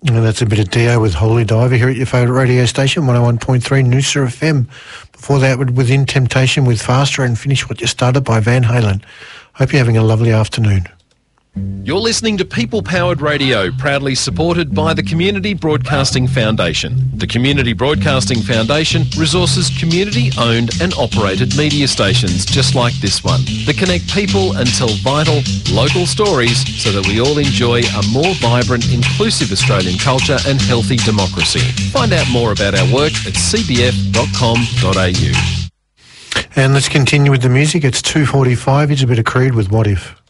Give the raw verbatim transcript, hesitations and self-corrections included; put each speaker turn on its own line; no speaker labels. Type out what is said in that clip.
And that's a bit of Dio with Holy Diver here at your favourite radio station, one oh one point three Noosa F M. Before that, Within Temptation with Faster, and Finish What You Started by Van Halen. Hope you're having a lovely afternoon.
You're listening to People Powered Radio, proudly supported by the Community Broadcasting Foundation. The Community Broadcasting Foundation resources community-owned and operated media stations just like this one that connect people and tell vital, local stories so that we all enjoy a more vibrant, inclusive Australian culture and healthy democracy. Find out more about our work at c b f dot com dot a u.
And let's continue with the music. It's two forty-five. It's a bit of Creed with What If.